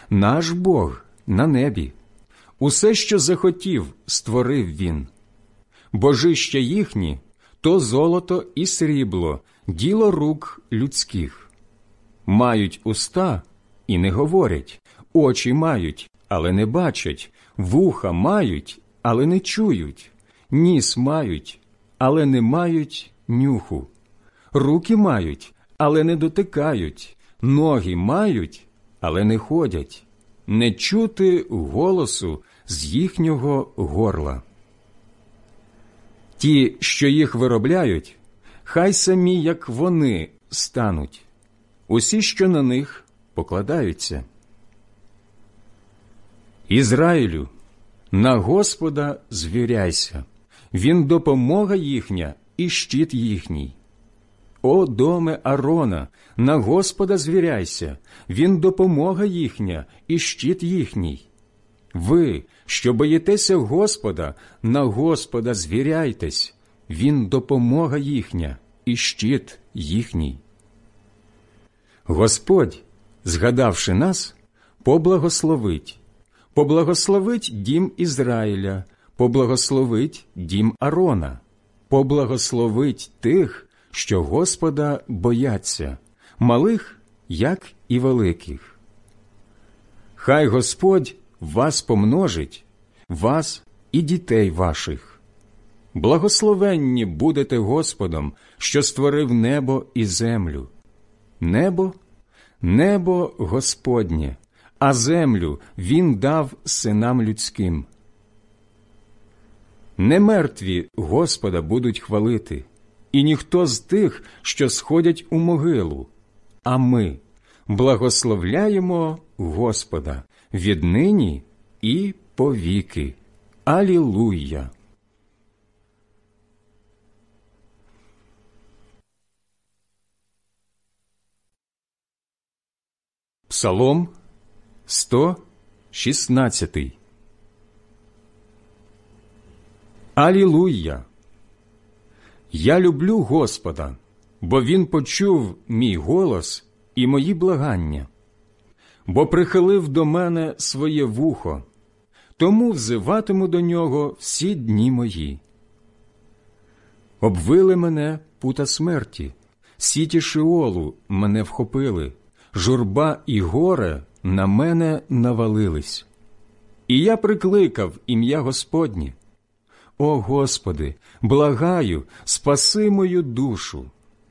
наш Бог на небі. Усе, що захотів, створив Він. Божища їхні – то золото і срібло, діло рук людських. Мають уста і не говорять, очі мають, але не бачать, вуха мають, але не чують, ніс мають, але не мають нюху, руки мають, але не дотикають, ноги мають, але не ходять, не чути голосу з їхнього горла. Ті, що їх виробляють, хай самі, як вони, стануть. Усі, що на них покладаються. Ізраїлю, на Господа звіряйся, Він допомога їхня і щит їхній. О, доме Арона, на Господа звіряйся, Він допомога їхня і щит їхній. Ви, що боїтеся Господа, на Господа звіряйтесь, Він допомога їхня і щит їхній. Господь, згадавши нас, поблагословить. Поблагословить дім Ізраїля, поблагословить дім Арона, поблагословить тих, що Господа бояться, малих, як і великих. Хай Господь вас помножить, вас і дітей ваших. Благословенні будете Господом, що створив небо і землю. Небо – небо Господнє, а землю Він дав синам людським. Не мертві Господа будуть хвалити, і ніхто з тих, що сходять у могилу, а ми благословляємо Господа віднині і повіки. Алілуя! Псалом 116. Алілуя! Я люблю Господа, бо Він почув мій голос і мої благання, бо прихилив до мене своє вухо, тому взиватиму до Нього всі дні мої. Обвили мене пута смерті, сіті Шеолу мене вхопили, журба і горе на мене навалились. І я прикликав ім'я Господнє. О Господи, благаю, спаси мою душу.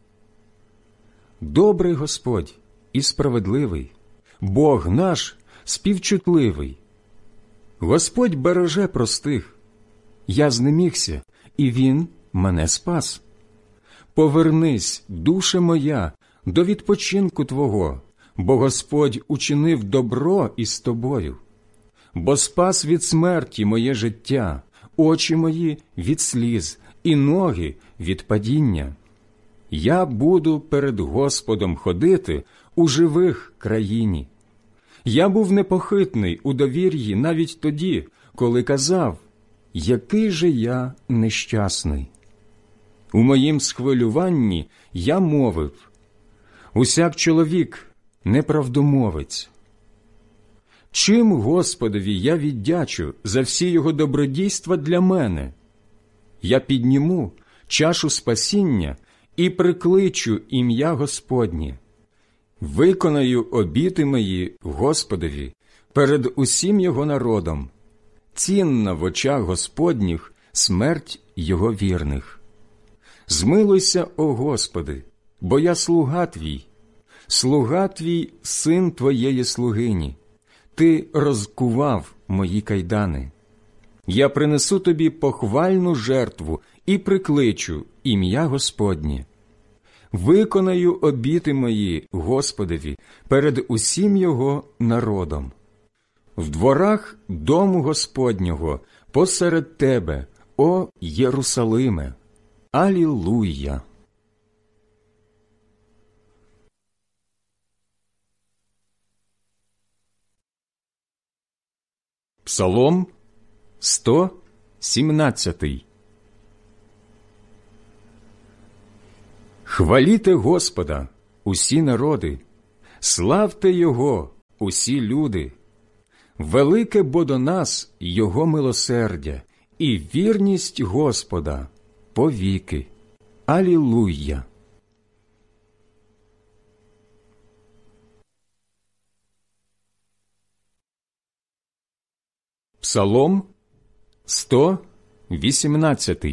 Добрий Господь і справедливий, Бог наш співчутливий. Господь береже простих. Я знемігся, і Він мене спас. Повернись, душе моя, до відпочинку Твого, бо Господь учинив добро із Тобою. Бо спас від смерті моє життя, очі мої від сліз і ноги від падіння. Я буду перед Господом ходити у живих країні. Я був непохитний у довір'ї навіть тоді, коли казав, який же я нещасний. У моїм схвилюванні я мовив, усяк чоловік неправдомовець. Чим Господові я віддячу за всі Його добродійства для мене? Я підніму чашу спасіння і прикличу ім'я Господнє. Виконаю обіти мої Господові перед усім Його народом. Цінна в очах Господніх смерть Його вірних. Змилуйся, о Господи, бо я слуга Твій, син Твоєї слугині. Ти розкував мої кайдани. Я принесу Тобі похвальну жертву і прикличу ім'я Господнє. Виконаю обіти мої Господові перед усім Його народом. В дворах дому Господнього посеред Тебе, о Єрусалиме. Алілуя! Псалом 117. Хваліте Господа, усі народи, славте Його, усі люди, Велике бо до нас Його милосердя і вірність Господа повіки. Алілуя! Псалом 118.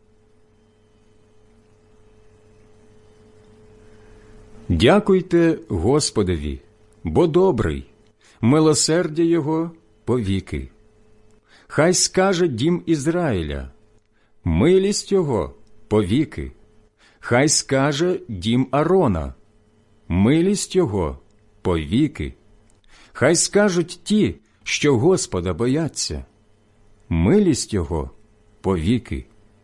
Дякуйте Господові, бо добрий, милосердя Його повіки. Хай скаже дім Ізраїля, милість Його повіки. Хай скаже дім Арона, милість Його повіки. Хай скажуть ті, що Господа бояться, милість Його повіки.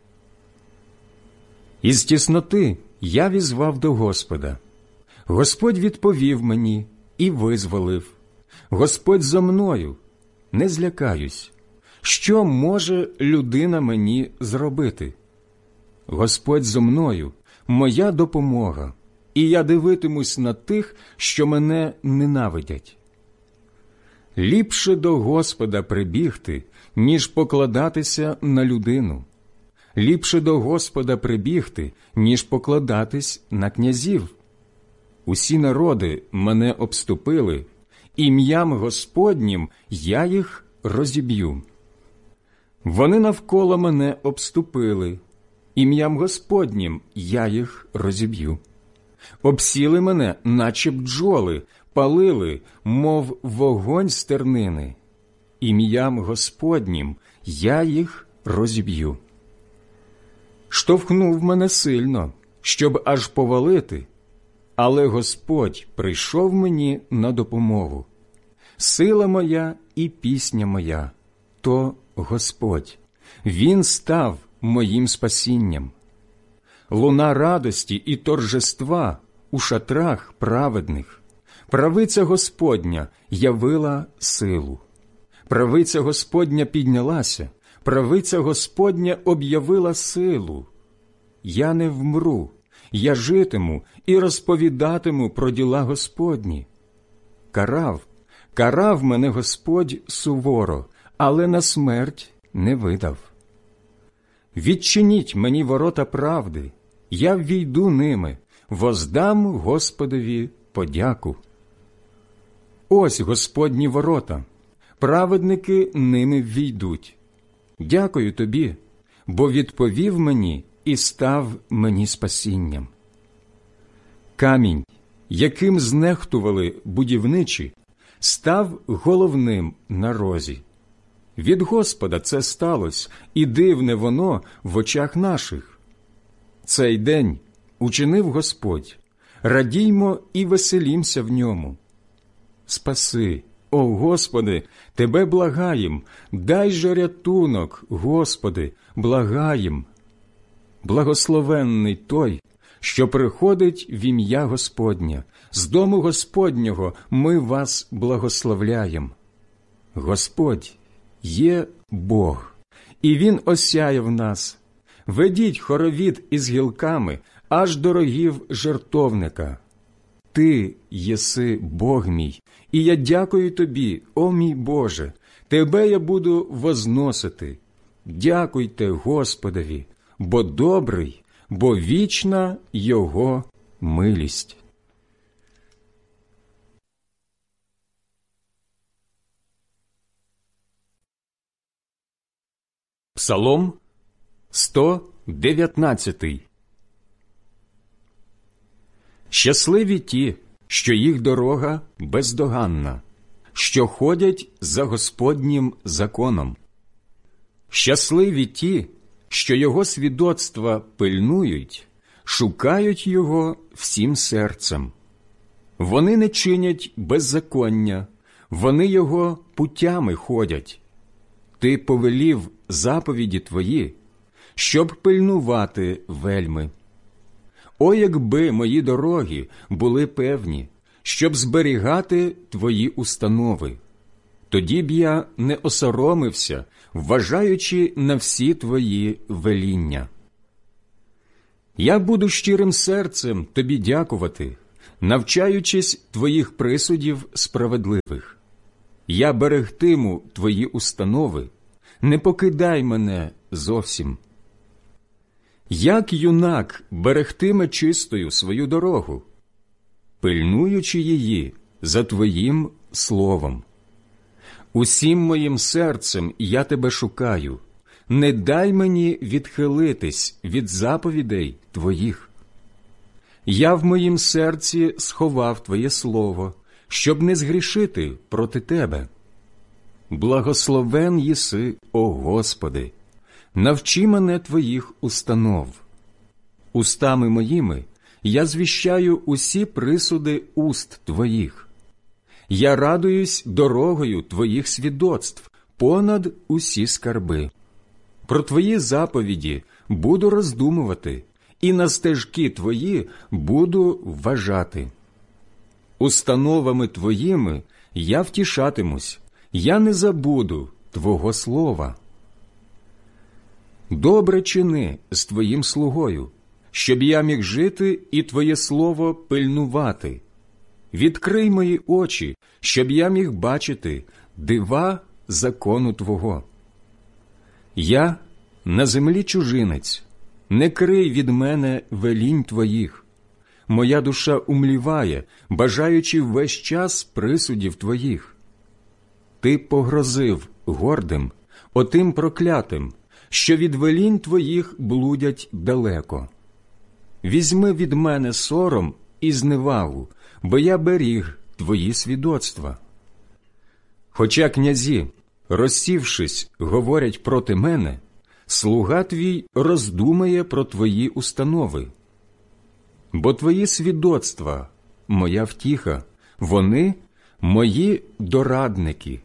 Із тісноти я візвав до Господа. Господь відповів мені і визволив. Господь зо мною, не злякаюсь. Що може людина мені зробити? Господь зо мною, моя допомога, і я дивитимусь на тих, що мене ненавидять. Ліпше до Господа прибігти, ніж покладатися на людину. Ліпше до Господа прибігти, ніж покладатись на князів. Усі народи мене обступили, ім'ям Господнім я їх розіб'ю. Вони навколо мене обступили, ім'ям Господнім я їх розіб'ю. Обсіли мене, наче бджоли, палили, мов вогонь з тернини. Ім'ям Господнім я їх розіб'ю. Штовхнув мене сильно, щоб аж повалити, але Господь прийшов мені на допомогу. Сила моя і пісня моя – то Господь. Він став моїм спасінням. Луна радості і торжества у шатрах праведних. Правиця Господня явила силу. Правиця Господня піднялася, правиця Господня об'явила силу. Я не вмру, я житиму і розповідатиму про діла Господні. Карав мене Господь суворо, але на смерть не видав. Відчиніть мені ворота правди, я ввійду ними, воздам Господові подяку. Ось Господні ворота, праведники ними ввійдуть. Дякую тобі, бо відповів мені і став мені спасінням. Камінь, яким знехтували будівничі, став головним на розі. Від Господа це сталося, і дивне воно в очах наших. Цей день учинив Господь, радіймо і веселімся в ньому. Спаси, о Господи, Тебе благаєм, дай же рятунок, Господи, благаєм. Благословенний той, що приходить в ім'я Господня, з дому Господнього ми вас благословляєм. Господь є Бог, і Він осяяв нас. Ведіть хоровід із гілками аж до рогів жертовника. Ти єси Бог мій, і я дякую Тобі, о мій Боже, Тебе я буду возносити. Дякуйте Господові, бо добрий, бо вічна Його милість. Псалом 119. Щасливі ті, що їх дорога бездоганна, що ходять за Господнім законом. Щасливі ті, що Його свідоцтва пильнують, шукають Його всім серцем. Вони не чинять беззаконня, вони Його путями ходять. Ти повелів заповіді Твої, щоб пильнувати вельми. О, якби мої дороги були певні, щоб зберігати Твої установи, тоді б я не осоромився, вважаючи на всі Твої веління. Я буду щирим серцем Тобі дякувати, навчаючись Твоїх присудів справедливих. Я берегтиму твої установи, не покидай мене зовсім. Як юнак берегтиме чистою свою дорогу, пильнуючи її за твоїм словом. Усім моїм серцем я тебе шукаю, не дай мені відхилитись від заповідей твоїх. Я в моїм серці сховав твоє слово, щоб не згрішити проти тебе. Благословен єси, о Господи, навчи мене твоїх установ. Устами моїми я звіщаю усі присуди уст твоїх. Я радуюсь дорогою твоїх свідоцтв понад усі скарби. Про твої заповіді буду роздумувати, і на стежки твої буду вважати. Установами твоїми я втішатимусь, я не забуду твого слова. Добре чини з твоїм слугою, щоб я міг жити і твоє слово пильнувати. Відкрий мої очі, щоб я міг бачити дива закону твого. Я на землі чужинець, не крий від мене велінь твоїх. Моя душа умліває, бажаючи весь час присудів твоїх. Ти погрозив гордим, отим проклятим, що від велінь твоїх блудять далеко. Візьми від мене сором і зневагу, бо я беріг твої свідоцтва. Хоча князі, розсівшись, говорять проти мене, слуга твій роздумає про твої установи. Бо твої свідоцтва – моя втіха, вони – мої дорадники.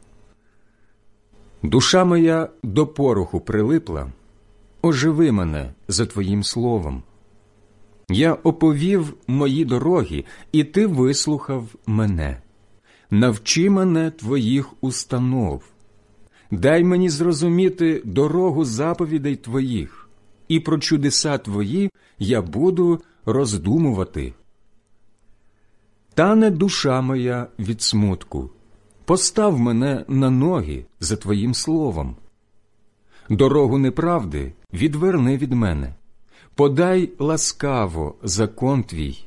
Душа моя до пороху прилипла, оживи мене за твоїм словом. Я оповів мої дороги, і ти вислухав мене. Навчи мене твоїх установ. Дай мені зрозуміти дорогу заповідей твоїх, і про чудеса твої я буду роздумувати. Тане душа моя від смутку, постав мене на ноги за твоїм словом. Дорогу неправди відверни від мене, подай ласкаво закон твій.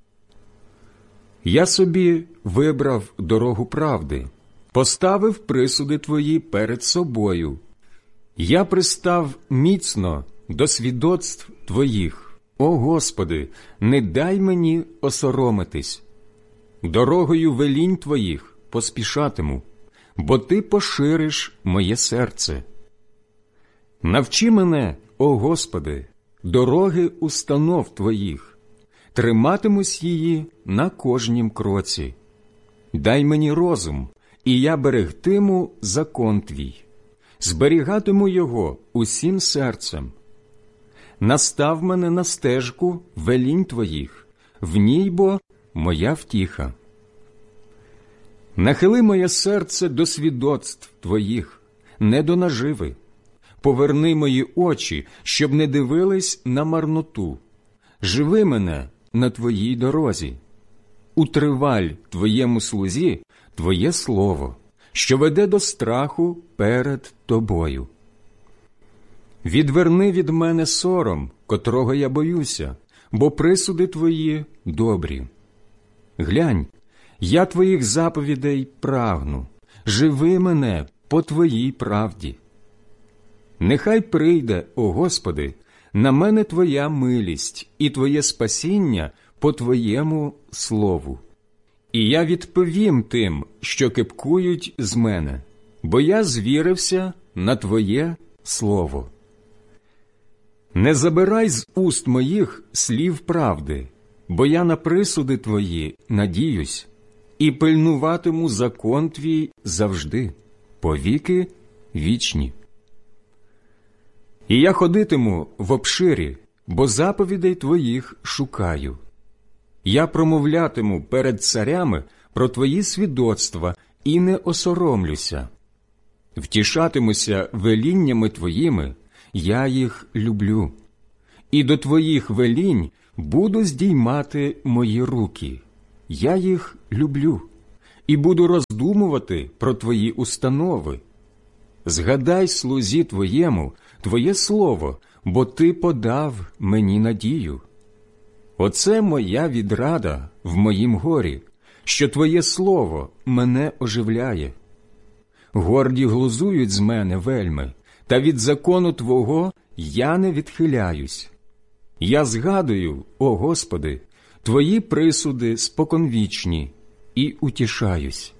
Я собі вибрав дорогу правди, поставив присуди твої перед собою. Я пристав міцно до свідоцтв твоїх. О Господи, не дай мені осоромитись. Дорогою велінь твоїх поспішатиму, бо ти пошириш моє серце. Навчи мене, о Господи, дороги установ твоїх, триматимусь її на кожнім кроці. Дай мені розум, і я берегтиму закон твій, зберігатиму його усім серцем. Настав мене на стежку велінь твоїх, в ній бо моя втіха. Нахили моє серце до свідоцтв твоїх, не до наживи. Поверни мої очі, щоб не дивились на марноту. Живи мене на твоїй дорозі. Утриваль твоєму слузі твоє слово, що веде до страху перед тобою. Відверни від мене сором, котрого я боюся, бо присуди твої добрі. Глянь, я твоїх заповідей прагну, живи мене по твоїй правді. Нехай прийде, о Господи, на мене твоя милість і твоє спасіння по твоєму слову. І я відповім тим, що кепкують з мене, бо я звірився на твоє слово. Не забирай з уст моїх слів правди, бо я на присуди твої надіюсь, і пильнуватиму закон твій завжди, повіки вічні. І я ходитиму в обширі, бо заповідей твоїх шукаю. Я промовлятиму перед царями про твої свідоцтва і не осоромлюся. Втішатимуся веліннями твоїми, я їх люблю. І до твоїх велінь буду здіймати мої руки, я їх люблю. і буду роздумувати про твої установи. Згадай слузі твоєму твоє слово, бо ти подав мені надію. Оце моя відрада в моїм горі, що твоє слово мене оживляє. Горді глузують з мене вельми, та від закону твого я не відхиляюсь. Я згадую, о Господи, твої присуди споконвічні, і утішаюсь.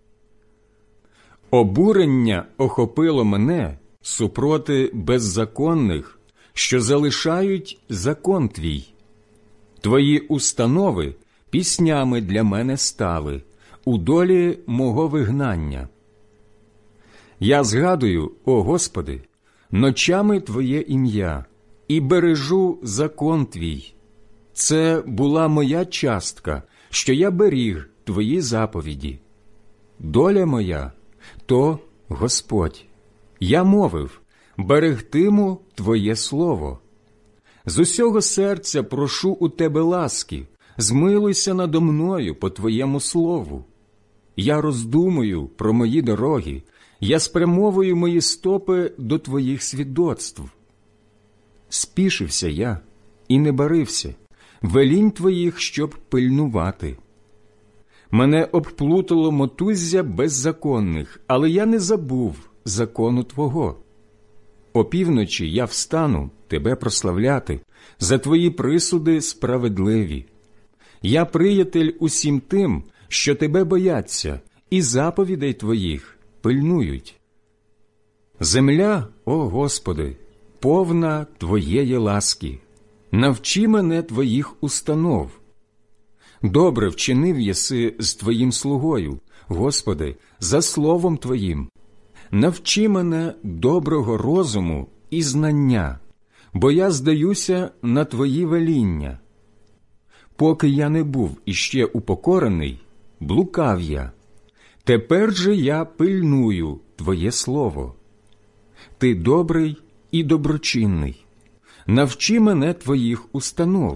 Обурення охопило мене супроти беззаконних, що залишають закон твій. Твої установи піснями для мене стали у долі мого вигнання. Я згадую, о Господи, ночами Твоє ім'я і бережу закон Твій. Це була моя частка, що я беріг Твої заповіді. Доля моя – то Господь. Я мовив, берегтиму Твоє слово. З усього серця прошу у Тебе ласки, змилуйся надо мною по Твоєму слову. Я роздумую про мої дороги, я спрямовую мої стопи до Твоїх свідоцтв. Спішився я і не барився, велінь Твоїх, щоб пильнувати. Мене обплутало мотуззя беззаконних, але я не забув закону Твого. Опівночі я встану Тебе прославляти, за Твої присуди справедливі. Я приятель усім тим, що Тебе бояться, і заповідей Твоїх пильнують. Земля, о Господи, повна Твоєї ласки. Навчи мене Твоїх установ. Добре вчинив єси з Твоїм слугою, Господи, за словом Твоїм. Навчи мене доброго розуму і знання, бо я здаюся на Твої веління. Поки я не був іще упокорений, блукав я. Тепер же я пильную Твоє слово. Ти добрий і доброчинний. Навчи мене Твоїх установ.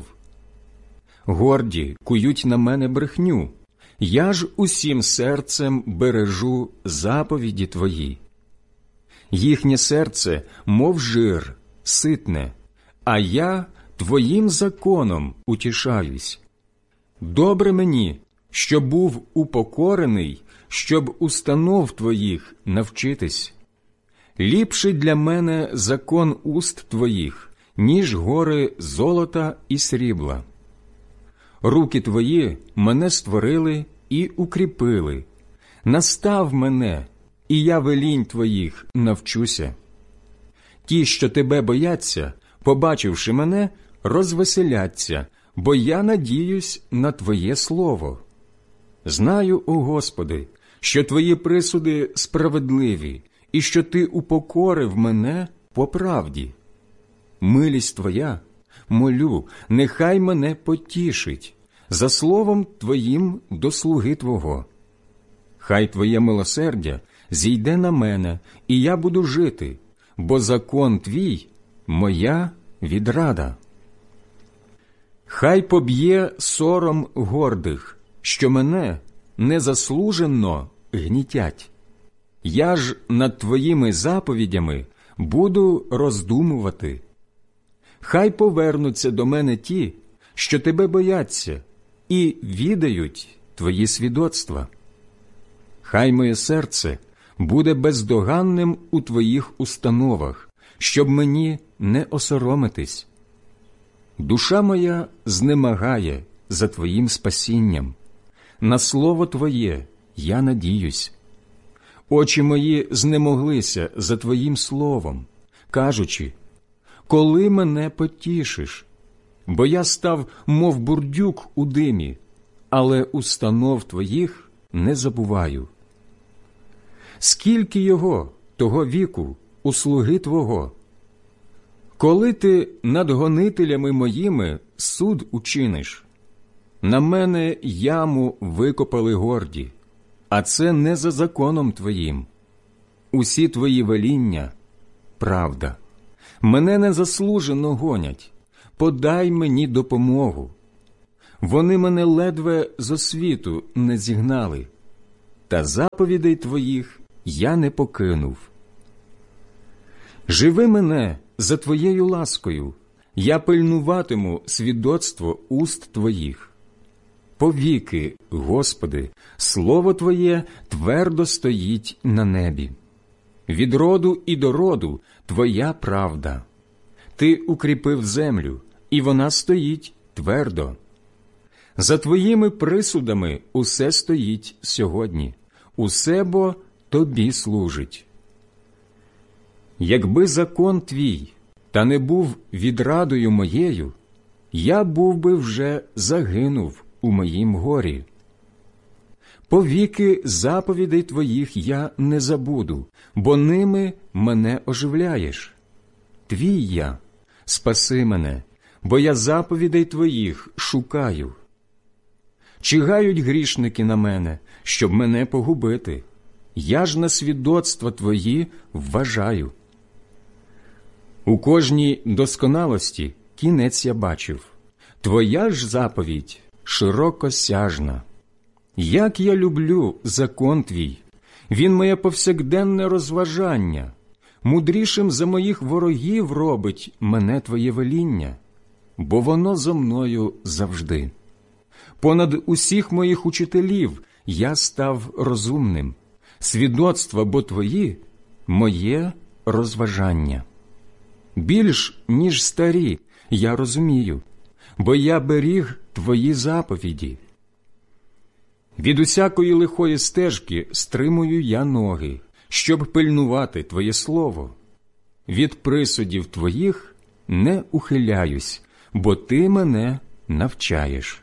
Горді кують на мене брехню, я ж усім серцем бережу заповіді Твої. Їхнє серце, мов жир, ситне, а я Твоїм законом утішаюсь. Добре мені, що був упокорений, щоб установ Твоїх навчитись. Ліпший для мене закон уст Твоїх, ніж гори золота і срібла. Руки Твої мене створили і укріпили. Настав мене, і я велінь Твоїх навчуся. Ті, що Тебе бояться, побачивши мене, розвеселяться, бо я надіюсь на Твоє слово. Знаю, о Господи, що Твої присуди справедливі, і що Ти упокорив мене по правді. Милість Твоя, молю, нехай мене потішить, за словом Твоїм до слуги Твого. Хай Твоє милосердя зійде на мене, і я буду жити, бо закон Твій – моя відрада. Хай поб'є сором гордих, що мене незаслуженно гнітять. Я ж над Твоїми заповідями буду роздумувати. Хай повернуться до мене ті, що Тебе бояться, і відають Твої свідоцтва. Хай моє серце буде бездоганним у Твоїх установах, щоб мені не осоромитись. Душа моя знемагає за Твоїм спасінням. На слово Твоє я надіюсь. Очі мої знемоглися за Твоїм словом, кажучи, коли мене потішиш? Бо я став, мов бурдюк у димі, але установ Твоїх не забуваю. Скільки його, того віку, у слуги Твого? Коли Ти над гонителями моїми суд учиниш? На мене яму викопали горді, а це не за законом Твоїм. Усі Твої веління – правда. Мене незаслужено гонять, подай мені допомогу. Вони мене ледве зо світу не зігнали. та заповідей твоїх я не покинув. Живи мене за твоєю ласкою, я пильнуватиму свідоцтво уст твоїх. Повіки, Господи, слово Твоє твердо стоїть на небі. Від роду і до роду Твоя правда. Ти укріпив землю, і вона стоїть твердо. За Твоїми присудами усе стоїть сьогодні, усе бо Тобі служить. Якби закон Твій та не був відрадою моєю, я був би вже загинув у моїм горі. Повіки заповідей Твоїх я не забуду, бо ними мене оживляєш. Твій я, спаси мене, бо я заповідей Твоїх шукаю. Чигають грішники на мене, щоб мене погубити. Я ж на свідоцтва Твої вважаю. У кожній досконалості кінець я бачив. Твоя ж заповідь широкосяжна. Як я люблю закон Твій! Він моє повсякденне розважання. Мудрішим за моїх ворогів робить мене Твоє веління, бо воно зо мною завжди. Понад усіх моїх учителів я став розумним. Свідоцтва бо Твої – моє розважання. Більш, ніж старі, я розумію, бо я беріг Твої заповіді. Від усякої лихої стежки стримую я ноги, щоб пильнувати Твоє слово. Від присудів Твоїх не ухиляюсь, бо Ти мене навчаєш.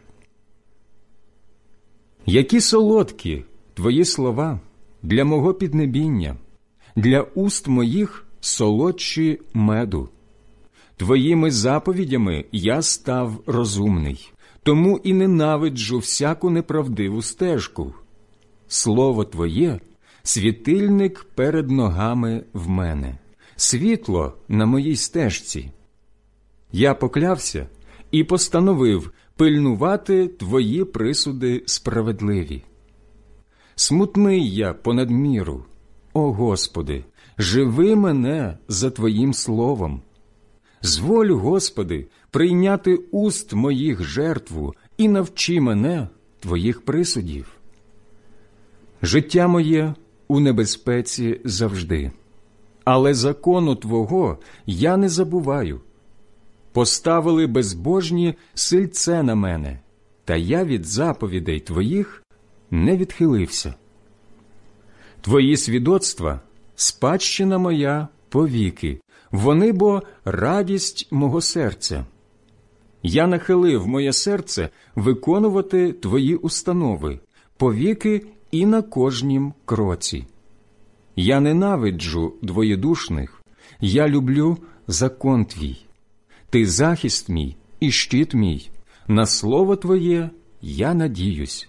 Які солодкі Твої слова для мого піднебіння, для уст моїх солодші меду. Твоїми заповідями я став розумний, тому і ненавиджу всяку неправдиву стежку. Слово Твоє – світильник перед ногами в мене, світло на моїй стежці. Я поклявся і постановив пильнувати Твої присуди справедливі. Смутний я понад міру, о Господи, живи мене за Твоїм словом. Зволь, Господи, прийняти уст моїх жертву і навчи мене Твоїх присудів. Життя моє у небезпеці завжди, але закону Твого я не забуваю. Поставили безбожні сильце на мене, та я від заповідей Твоїх не відхилився. Твої свідоцтва – спадщина моя повіки, вони бо радість мого серця. Я нахилив моє серце виконувати Твої установи, повіки і на кожнім кроці. Я ненавиджу двоєдушних, я люблю закон Твій. Ти захист мій і щит мій, на слово Твоє я надіюсь.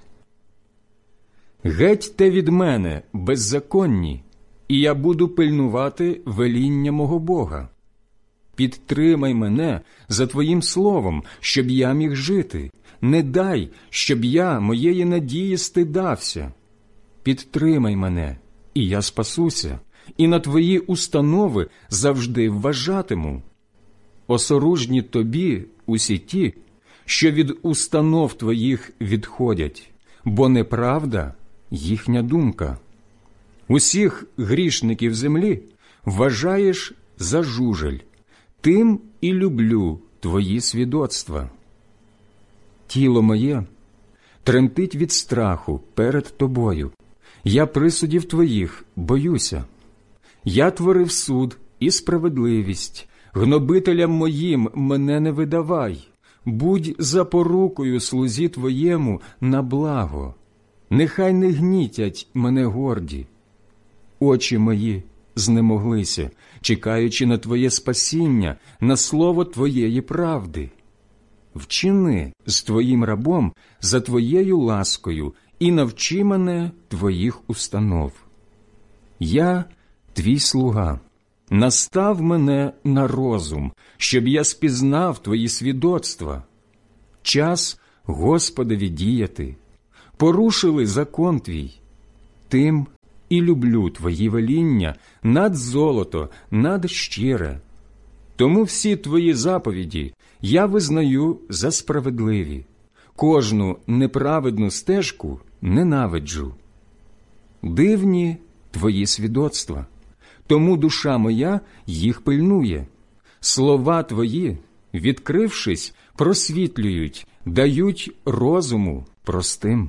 Геть те від мене, беззаконні, і я буду пильнувати веління мого Бога. Підтримай мене за Твоїм словом, щоб я міг жити. Не дай, щоб я моєї надії стидався. Підтримай мене, і я спасуся, і на Твої установи завжди вважатиму. Осоружні Тобі усі ті, що від установ Твоїх відходять, бо неправда їхня думка. Усіх грішників землі вважаєш за жужель, тим і люблю Твої свідоцтва. Тіло моє тремтить від страху перед Тобою, я присудів Твоїх боюся. Я творив суд і справедливість, гнобителям моїм мене не видавай, будь запорукою слузі Твоєму на благо, нехай не гнітять мене горді. Очі мої знемоглися, чекаючи на Твоє спасіння, на слово Твоєї правди. Вчини з Твоїм рабом за Твоєю ласкою і навчи мене Твоїх установ. Я Твій слуга, настав мене на розум, щоб я спізнав Твої свідоцтва. Час Господові діяти, порушили закон Твій. тим і люблю твої веління над золото, над щире. Тому всі твої заповіді я визнаю за справедливі, кожну неправедну стежку ненавиджу. Дивні твої свідоцтва, тому душа моя їх пильнує. Слова твої, відкрившись, просвітлюють, дають розуму простим.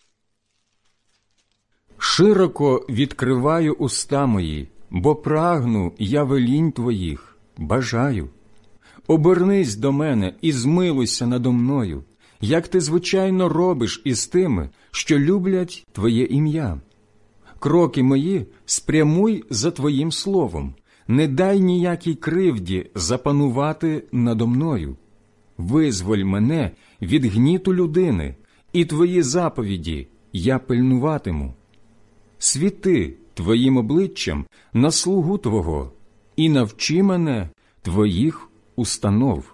Широко відкриваю уста мої, бо прагну я велінь твоїх, бажаю. Обернись до мене і змилуйся надо мною, як ти звичайно робиш із тими, що люблять твоє ім'я. Кроки мої спрямуй за твоїм словом, не дай ніякій кривді запанувати надо мною. Визволь мене від гніту людини, і твої заповіді я пильнуватиму. Світи твоїм обличчям на слугу твого і навчи мене твоїх установ.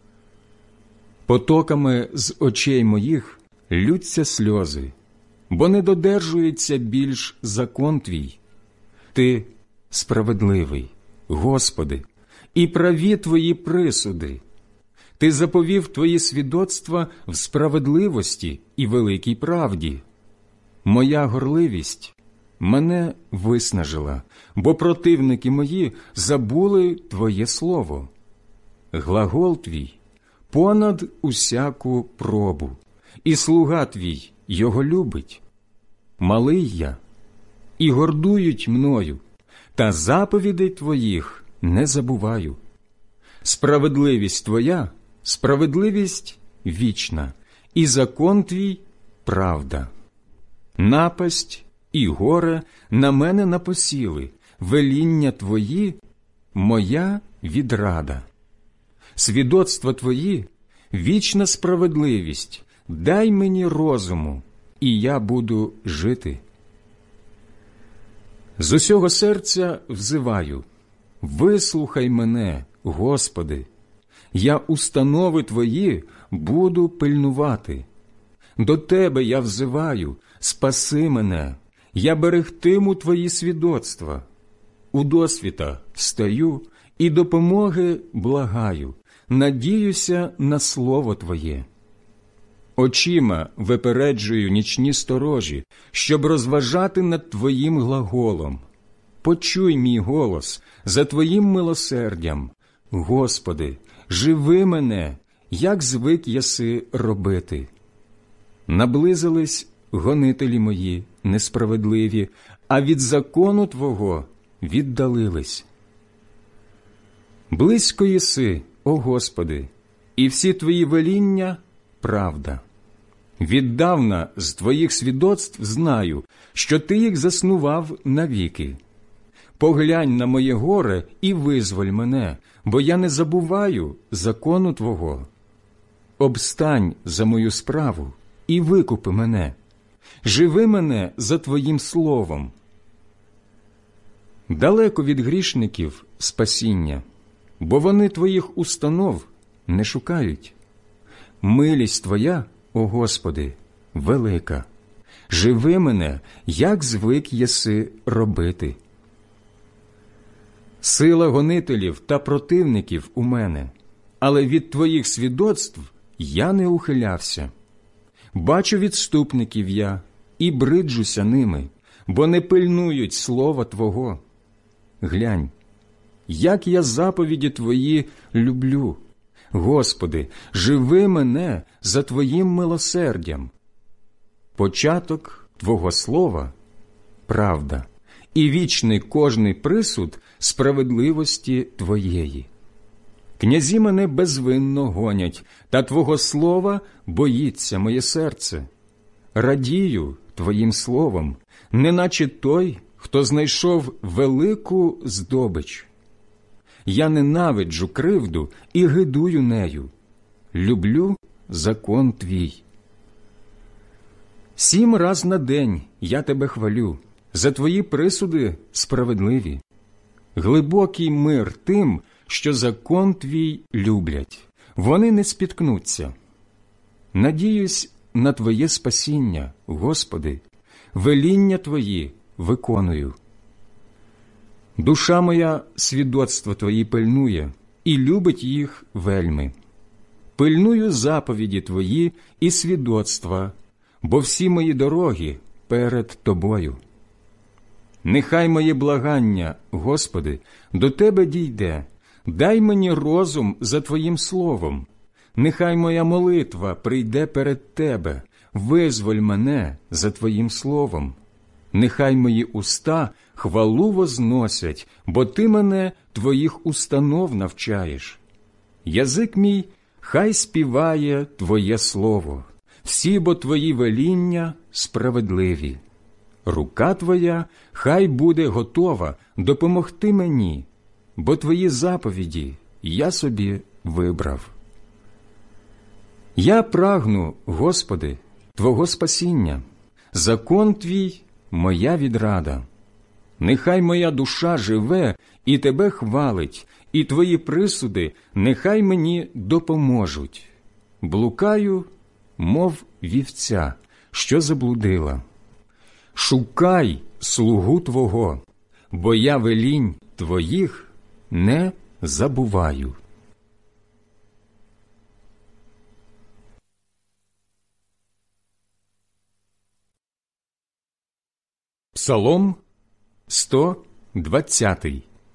Потоками з очей моїх ллються сльози, бо не додержується більш закон твій. Ти справедливий, Господи, і праві твої присуди. Ти заповів твої свідоцтва в справедливості і великій правді. Моя горливість мене виснажила, бо противники мої забули твоє слово. Глагол твій понад усяку пробу, і слуга твій його любить. Малий я, і гордують мною, та заповідей твоїх не забуваю. Справедливість твоя, справедливість вічна, і закон твій правда. Напасть і горе на мене напосіли, веління твої моя відрада. Свідоцтва твої вічна справедливість, дай мені розуму, і я буду жити. З усього серця взиваю, вислухай мене, Господи, я установи твої буду пильнувати. До тебе я взиваю, спаси мене, я берегтиму твої свідоцтва. У досвіта стаю і допомоги благаю, надіюся на слово твоє. Очима випереджую нічні сторожі, щоб розважати над твоїм глаголом. Почуй мій голос за твоїм милосердям. Господи, живи мене, як звик єси робити. Наблизились гонителі мої несправедливі, а від закону Твого віддалились. Близько єси, о Господи, і всі Твої веління – правда. Віддавна з Твоїх свідоцтв знаю, що Ти їх заснував навіки. Поглянь на моє горе і визволь мене, бо я не забуваю закону Твого. Обстань за мою справу і викупи мене. Живи мене за Твоїм словом. Далеко від грішників спасіння, бо вони Твоїх установ не шукають. Милість Твоя, о Господи, велика. Живи мене, як звик єси робити. Сила гонителів та противників у мене, але від Твоїх свідоцтв я не ухилявся. Бачу відступників я і бриджуся ними, бо не пильнують слова Твого. Глянь, як я заповіді Твої люблю. Господи, живи мене за Твоїм милосердям. Початок Твого слова – правда, і вічний кожний присуд справедливості Твоєї. Князі мене безвинно гонять, та Твого слова боїться моє серце. Радію Твоїм словом, неначе той, хто знайшов велику здобич. Я ненавиджу кривду і гидую нею. Люблю закон Твій. 7 раз на день я Тебе хвалю, за Твої присуди справедливі. Глибокий мир тим, що закон Твій люблять. Вони не спіткнуться. Надіюсь на Твоє спасіння, Господи. Веління Твої виконую. Душа моя свідоцтва Твої пильнує і любить їх вельми. Пильную заповіді Твої і свідоцтва, бо всі мої дороги перед Тобою. Нехай моє благання, Господи, до Тебе дійде, дай мені розум за Твоїм словом. Нехай моя молитва прийде перед Тебе, визволь мене за Твоїм словом. Нехай мої уста хвалу возносять, бо Ти мене Твоїх установ навчаєш. Язик мій хай співає Твоє слово, всі бо Твої веління справедливі. Рука Твоя хай буде готова допомогти мені, бо Твої заповіді я собі вибрав. Я прагну, Господи, Твого спасіння, закон Твій – моя відрада. Нехай моя душа живе і Тебе хвалить, і Твої присуди нехай мені допоможуть. Блукаю, мов вівця, що заблудила. Шукай слугу Твого, бо я велінь Твоїх не забуваю. Псалом 120.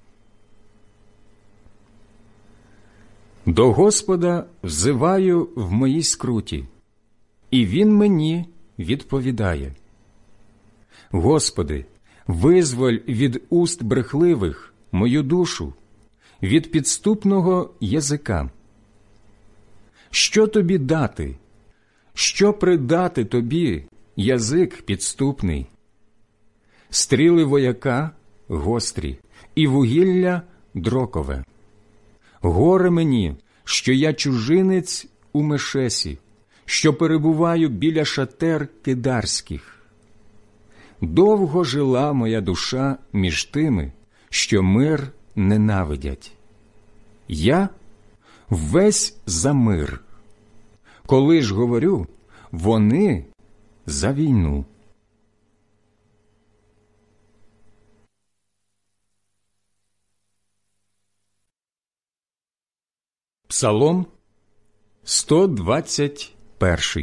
До Господа взиваю в моїй скруті, і Він мені відповідає. Господи, визволь від уст брехливих мою душу, від підступного язика. Що тобі дати? Що придати тобі, язик підступний? Стріли вояка гострі, і вугілля дрокове. Горе мені, що я чужинець у Мешесі, що перебуваю біля шатер кидарських. Довго жила моя душа між тими, що мир ненавидять. Я весь за мир. Коли ж говорю, вони за війну. Псалом 121.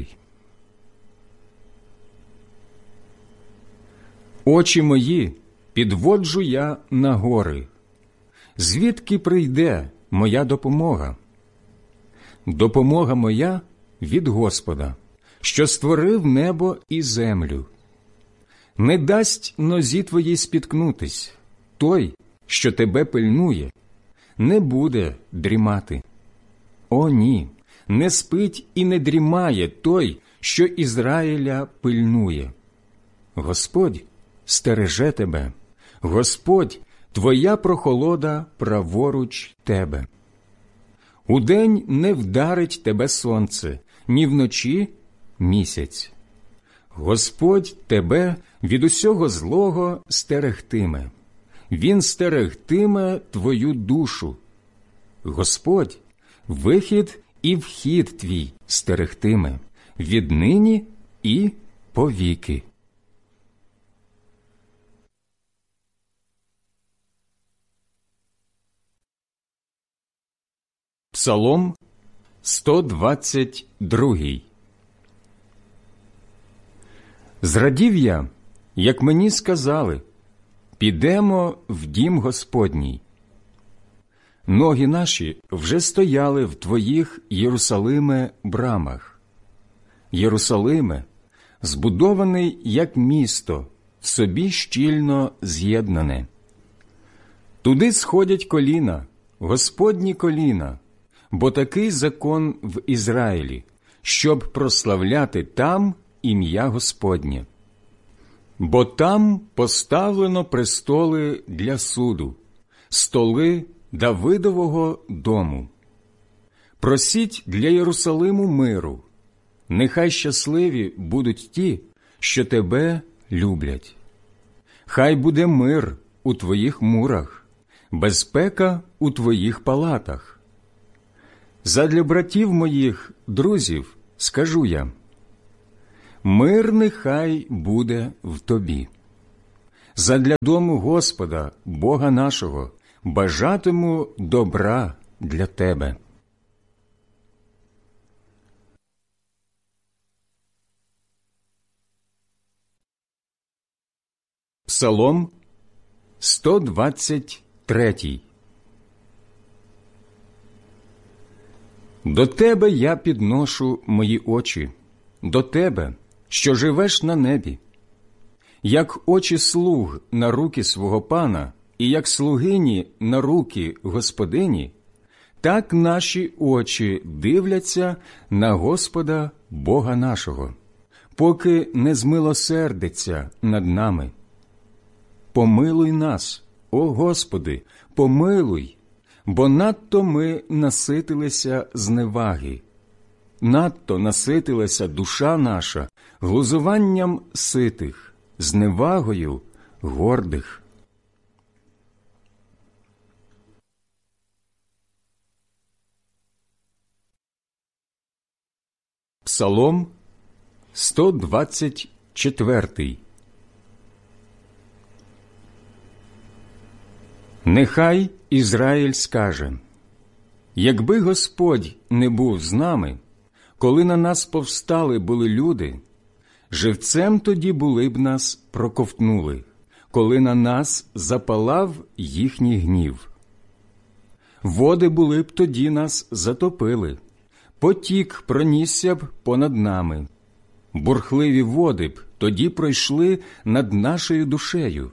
Очі мої підводжу я на гори. Звідки прийде моя допомога? Допомога моя від Господа, що створив небо і землю. Не дасть нозі твоїй спіткнутись, той, що тебе пильнує, не буде дрімати. О, ні, не спить і не дрімає той, що Ізраїля пильнує. Господь стереже тебе, Господь – твоя прохолода праворуч тебе. Удень не вдарить тебе сонце, ні вночі – місяць. Господь тебе від усього злого стерегтиме. Він стерегтиме твою душу. Господь вихід і вхід твій стерегтиме віднині і повіки. Псалом 122. Зрадів я, як мені сказали, підемо в дім Господній. Ноги наші вже стояли в твоїх, Єрусалиме, брамах. Єрусалиме, збудований як місто, в собі щільно з'єднане. Туди сходять коліна, Господні коліна, бо такий закон в Ізраїлі, щоб прославляти там ім'я Господнє. Бо там поставлено престоли для суду, столи Давидового дому. Просіть для Єрусалиму миру, нехай щасливі будуть ті, що тебе люблять. Хай буде мир у твоїх мурах, безпека у твоїх палатах. Задля братів моїх, друзів, скажу я, мир нехай буде в тобі. Задля дому Господа, Бога нашого, бажатиму добра для тебе. Псалом 123. До тебе я підношу мої очі, до тебе, що живеш на небі. Як очі слуг на руки свого пана, і як слугині на руки господині, так наші очі дивляться на Господа Бога нашого, поки не змилосердиться над нами. Помилуй нас, о Господи, помилуй, бо надто ми наситилися зневаги, надто наситилася душа наша глузуванням ситих, зневагою гордих. Псалом 124. Нехай Ізраїль скаже: якби Господь не був з нами, коли на нас повстали були люди, живцем тоді були б нас проковтнули, коли на нас запалав їхній гнів. Води були б тоді нас затопили, потік пронісся б понад нами, бурхливі води б тоді пройшли над нашою душею.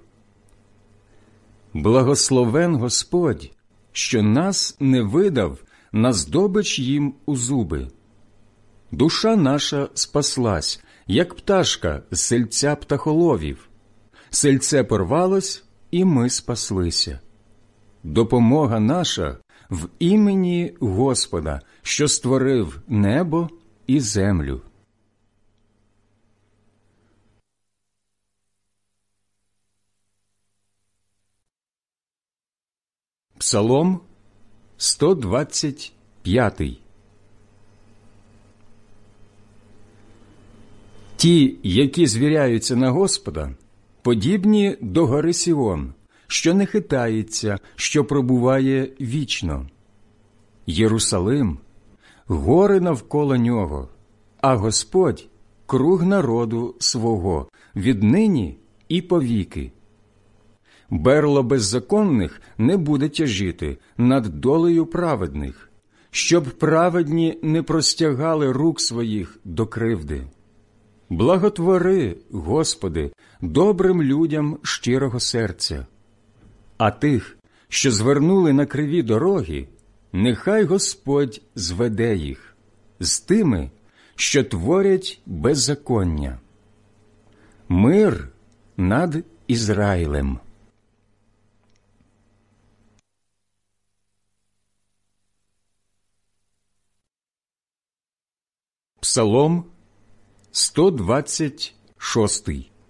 Благословен Господь, що нас не видав на здобич їм у зуби. Душа наша спаслась, як пташка з сельця птахоловів. Сельце порвалось, і ми спаслися. Допомога наша в імені Господа, що створив небо і землю. Псалом 125. Ті, які звіряються на Господа, подібні до гори Сіон, що не хитається, що пробуває вічно. Єрусалим – гори навколо нього, а Господь – круг народу свого, віднині і повіки. Берло беззаконних не буде тяжіти над долею праведних, щоб праведні не простягали рук своїх до кривди. Благотвори, Господи, добрим людям щирого серця. А тих, що звернули на криві дороги, нехай Господь зведе їх з тими, що творять беззаконня. Мир над Ізраїлем. Псалом 126.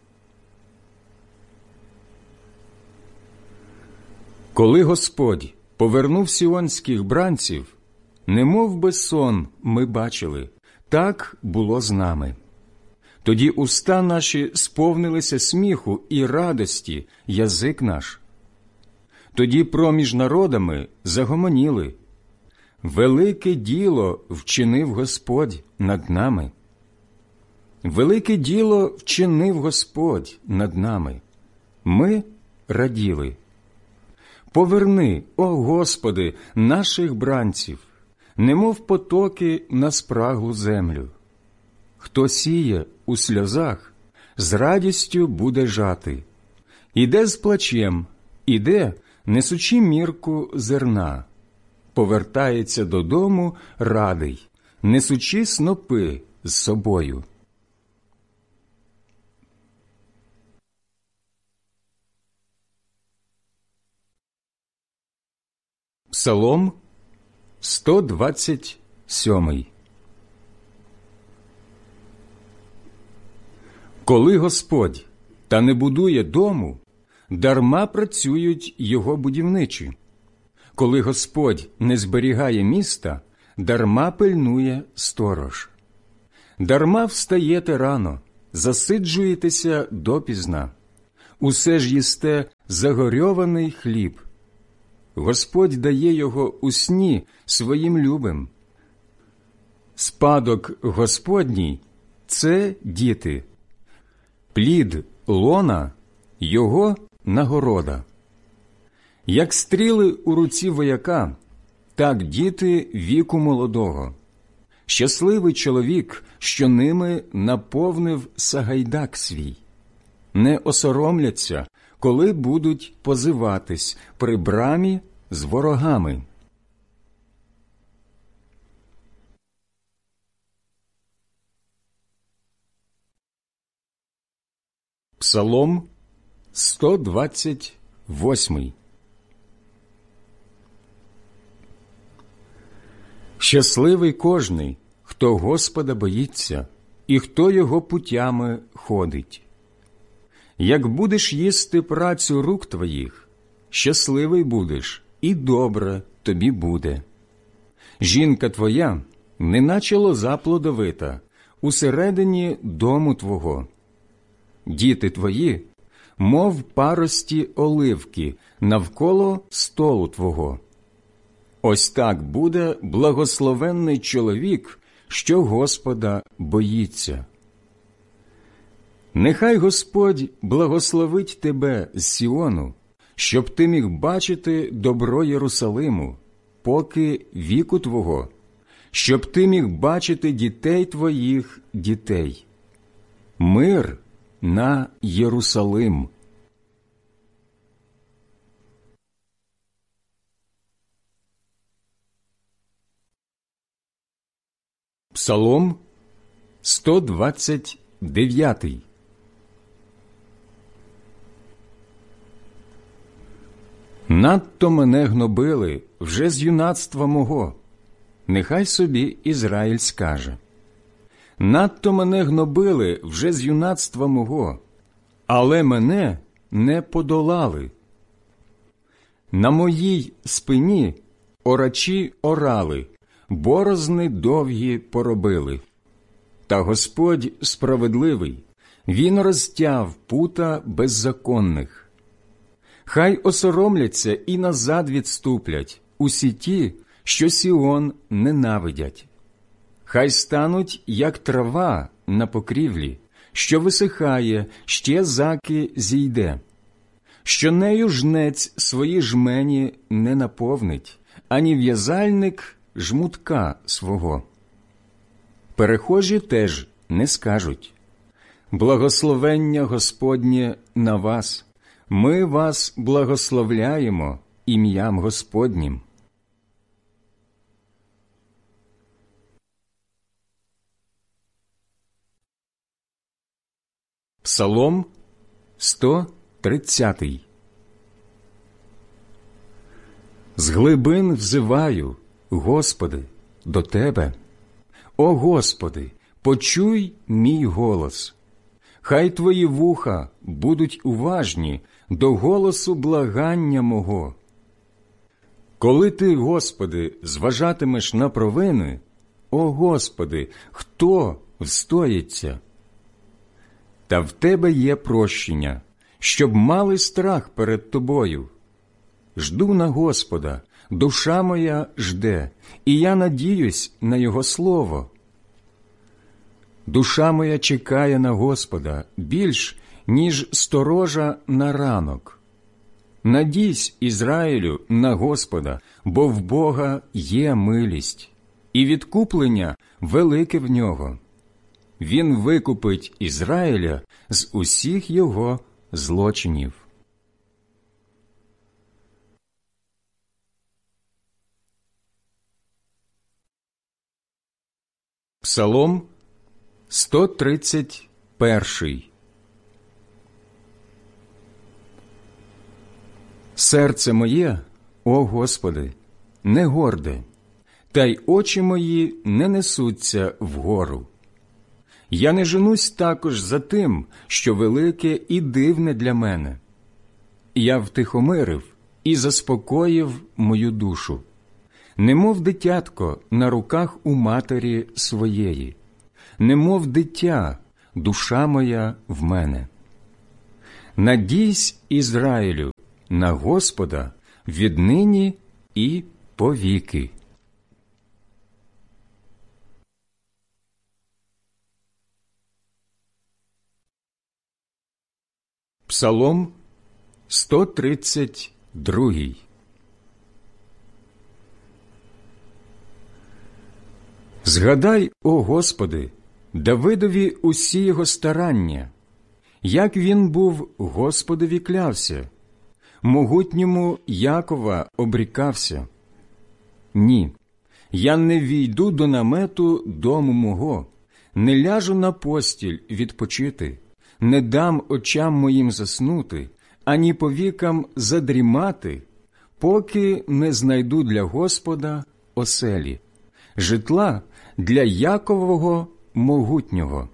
Коли Господь повернув сіонських бранців, немов би сон ми бачили, так було з нами. Тоді уста наші сповнилися сміху і радості, язик наш. Тоді проміж народами загомоніли: велике діло вчинив Господь над нами. Велике діло вчинив Господь над нами. Ми раділи. Поверни, о Господи, наших бранців, немов потоки на спраглу землю. Хто сіє у сльозах, з радістю буде жати. Іде з плачем, іде, несучи мірку зерна. Повертається додому радий, несучи снопи з собою. Псалом 127. Коли Господь та не будує дому, дарма працюють його будівничі. Коли Господь не зберігає міста, дарма пильнує сторож. Дарма встаєте рано, засиджуєтеся допізна. усе ж їсте загорьований хліб. Господь дає його у сні своїм любим. Спадок Господній – це діти, плід лона – його нагорода. Як стріли у руці вояка, так діти віку молодого. Щасливий чоловік, що ними наповнив сагайдак свій. Не осоромляться, коли будуть позиватись при брамі з ворогами. Псалом 128. Щасливий кожний, хто Господа боїться, і хто його путями ходить. Як будеш їсти працю рук твоїх, щасливий будеш, і добре тобі буде. Жінка твоя, неначе лоза плодовита, усередині дому твого. Діти твої, мов парості оливки, навколо столу твого. Ось так буде благословенний чоловік, що Господа боїться. Нехай Господь благословить тебе з Сіону, щоб ти міг бачити добро Єрусалиму, поки віку твого, щоб ти міг бачити дітей твоїх дітей. Мир на Єрусалим. Псалом 129. Надто мене гнобили вже з юнацтва мого. Нехай собі Ізраїль скаже. Надто мене гнобили вже з юнацтва мого, але мене не подолали. На моїй спині орачі орали, борозни довгі поробили. Та Господь справедливий, Він розтяв пута беззаконних. Хай осоромляться і назад відступлять усі ті, що Сіон ненавидять. Хай стануть, як трава на покрівлі, що висихає, ще заки зійде, що нею жнець свої жмені не наповнить, ані в'язальник жмутка свого. Перехожі теж не скажуть: благословення Господнє на вас, ми вас благословляємо ім'ям Господнім. Псалом 130. З глибин взиваю, Господи, до Тебе. О Господи, почуй мій голос. Хай Твої вуха будуть уважні до голосу благання мого. Коли Ти, Господи, зважатимеш на провини, о Господи, хто встоїться? Та в Тебе є прощення, щоб мали страх перед Тобою. Жду на Господа, душа моя жде, і я надіюсь на Його слово. Душа моя чекає на Господа більш, ніж сторожа на ранок. Надійсь, Ізраїлю, на Господа, бо в Бога є милість, і відкуплення велике в Нього. Він викупить Ізраїля з усіх його злочинів. Псалом 131. Серце моє, о Господи, не горде, та й очі мої не несуться вгору. Я не женусь також за тим, що велике і дивне для мене. Я втихомирив і заспокоїв мою душу, немов дитятко на руках у матері своєї, немов дитя, душа моя в мене. Надійсь, Ізраїлю, на Господа віднині і повіки. Псалом 132. Згадай, о Господи, Давидові усі його старання, як він був Господові клявся, могутньому Якова обрікався. Ні, я не війду до намету дому мого, не ляжу на постіль відпочити, не дам очам моїм заснути, ані повікам задрімати, поки не знайду для Господа оселі, житла для Якового могутнього.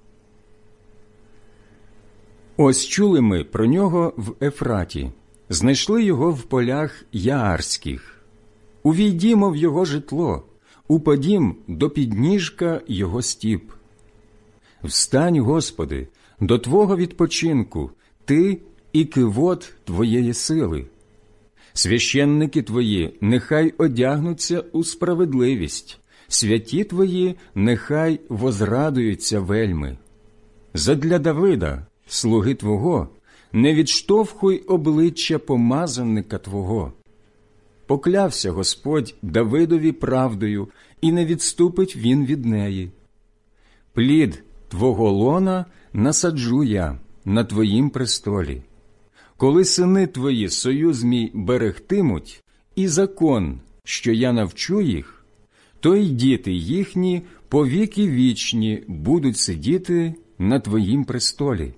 Ось чули ми про нього в Ефраті, знайшли його в полях Яарських. Увійдімо в його житло, упадім до підніжка його стіп. Встань, Господи, до Твого відпочинку, Ти і кивот Твоєї сили. Священники Твої нехай одягнуться у справедливість, святі Твої нехай возрадуються вельми. Задля Давида, слуги Твого, не відштовхуй обличчя помазанника Твого. Поклявся Господь Давидові правдою, і не відступить він від неї. Плід Твого лона насаджу я на Твоїм престолі. Коли сини Твої союз мій берегтимуть, і закон, що я навчу їх, то й діти їхні повіки вічні будуть сидіти на Твоїм престолі.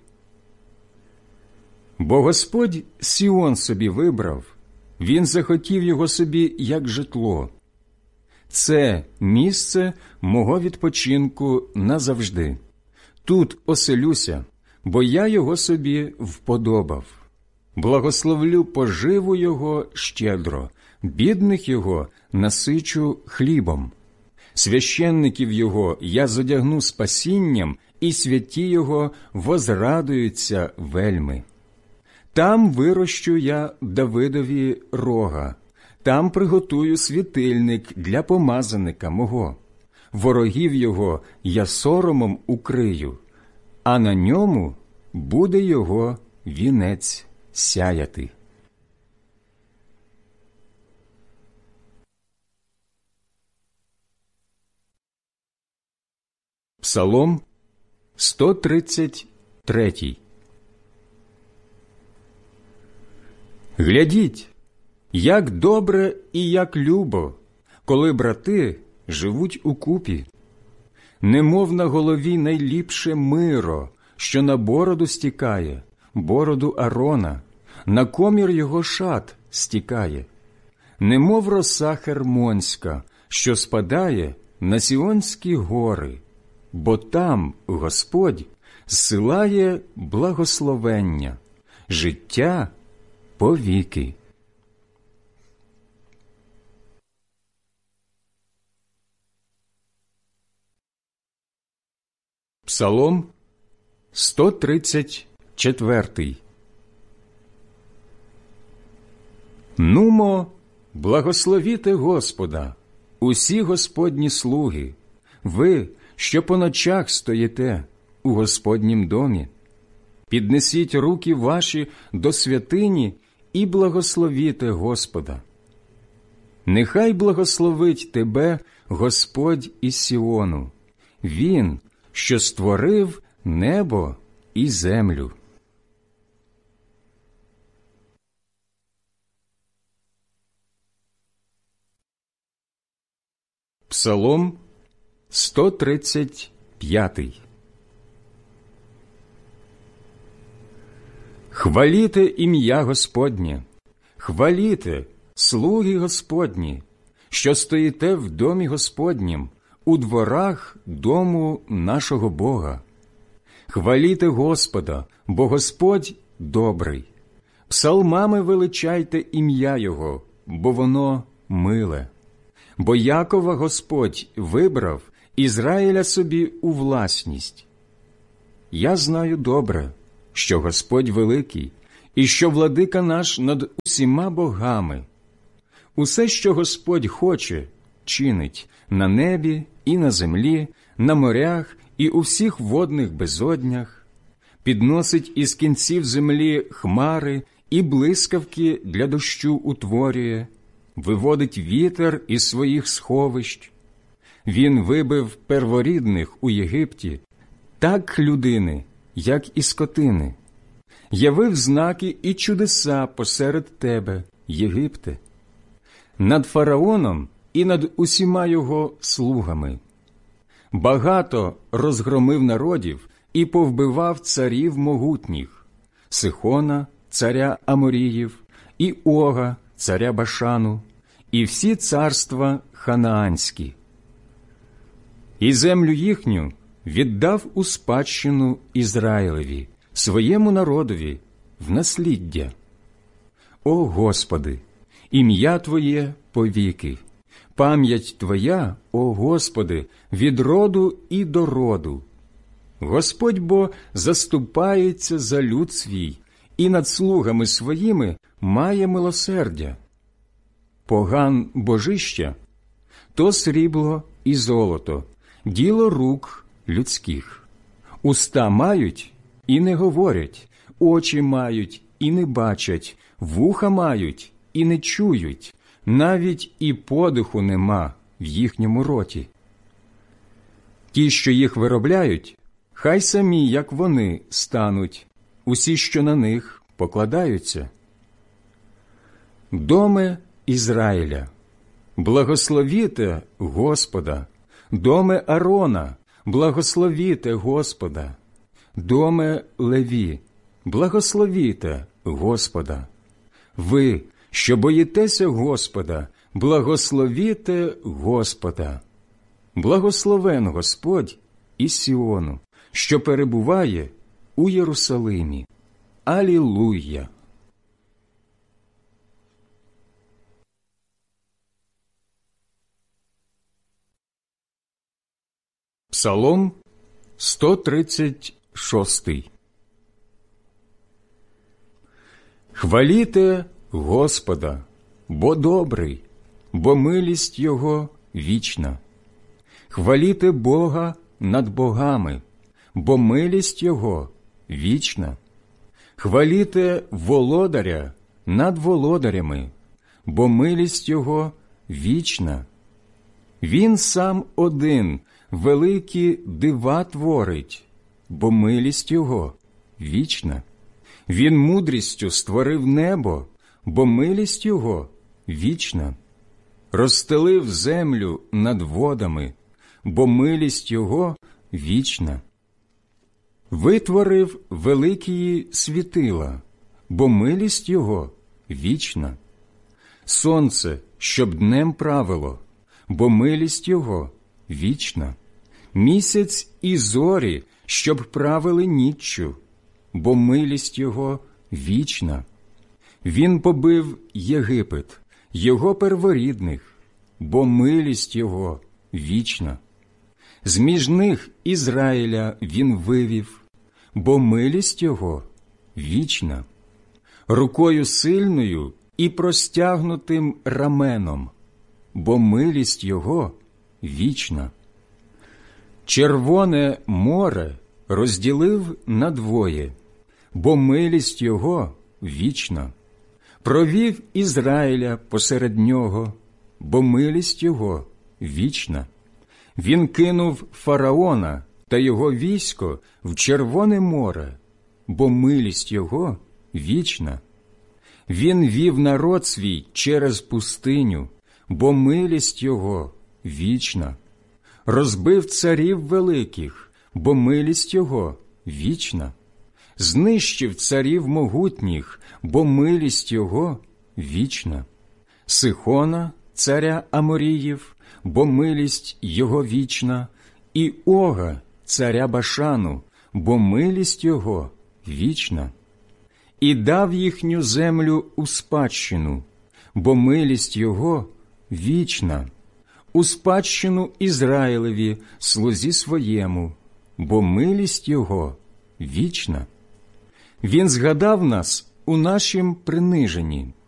Бо Господь Сіон собі вибрав, Він захотів його собі як житло. Це місце мого відпочинку назавжди. Тут оселюся, бо я його собі вподобав. Благословлю поживу його щедро, бідних його насичу хлібом. Священників його я зодягну спасінням, і святі його возрадуються вельми. Там вирощу я Давидові рога, там приготую світильник для помазаника мого. Ворогів його я соромом укрию, а на ньому буде його вінець сяяти. Псалом 133. Глядіть, як добре і як любо, коли брати живуть укупі. Немов на голові найліпше миро, що на бороду стікає, бороду Арона, на комір його шат стікає. Немов роса хермонська, що спадає на Сіонські гори, бо там Господь зсилає благословення, життя повіки. Псалом 134. Нумо, благословіте Господа, усі Господні слуги, ви, що по ночах стоїте у Господнім домі. Піднесіть руки ваші до святині і благословіте Господа. Нехай благословить тебе Господь із Сіону, Він, що створив небо і землю. Псалом 135. Хваліте ім'я Господнє, хваліте, слуги Господні, що стоїте в домі Господнім, у дворах дому нашого Бога. Хваліте Господа, бо Господь добрий. Псалмами величайте ім'я Його, бо воно миле. Бо Якова Господь вибрав, Ізраїля собі у власність. Я знаю добре, що Господь великий, і що владика наш над усіма богами. Усе, що Господь хоче, чинить на небі і на землі, на морях і у всіх водних безоднях, підносить із кінців землі хмари і блискавки для дощу утворює, виводить вітер із своїх сховищ. Він вибив перворідних у Єгипті, так людини, як і скотини. Явив знаки і чудеса посеред тебе, Єгипте, над фараоном і над усіма його слугами. Багато розгромив народів і повбивав царів могутніх, Сихона, царя Аморіїв, і Ога, царя Башану, і всі царства ханаанські. І землю їхню віддав у спадщину Ізраїлеві, своєму народові, в насліддя. О Господи, ім'я Твоє повіки, пам'ять Твоя, о Господи, від роду і до роду. Господь бо заступається за люд свій і над слугами своїми має милосердя. Поган божища – то срібло і золото, діло рук людських. Уста мають і не говорять, очі мають і не бачать, вуха мають і не чують, навіть і подиху нема в їхньому роті. Ті, що їх виробляють, хай самі, як вони, стануть, усі, що на них покладаються. Доме Ізраїля, благословіте Господа, доме Арона, благословіте Господа, доме Леві, благословіте Господа. Ви, що боїтеся Господа, благословіте Господа. Благословен Господь із Сіону, що перебуває у Єрусалимі. Алілуя! Псалом 136. Хваліте Господа, бо добрий, бо милість Його вічна. Хваліте Бога над богами, бо милість Його вічна. Хваліте володаря над володарями, бо милість Його вічна. Він сам один великі дива творить, бо милість Його вічна. Він мудрістю створив небо, бо милість Його вічна. Розстелив землю над водами, бо милість Його вічна. Витворив великі світила, бо милість Його вічна. Сонце, щоб днем правило, бо милість Його вічна. Місяць і зорі, щоб правили ніччю, бо милість Його вічна. Він побив Єгипет, його перворідних, бо милість Його вічна. З-між них Ізраїля він вивів, бо милість Його вічна. Рукою сильною і простягнутим раменом, бо милість Його вічна. Червоне море розділив надвоє, бо милість Його вічна. Провів Ізраїля посеред нього, бо милість Його вічна. Він кинув фараона та його військо в Червоне море, бо милість Його вічна. Він вів народ свій через пустиню, бо милість Його вічна. Розбив царів великих, бо милість Його вічна. Знищив царів могутніх, бо милість Його вічна. Сихона, царя Аморіїв, бо милість Його вічна, і Ога, царя Башану, бо милість Його вічна. І дав їхню землю у спадщину, бо милість Його вічна. У спадщину Ізраїлеві, слузі своєму, бо милість Його вічна. Він згадав нас у нашім приниженні,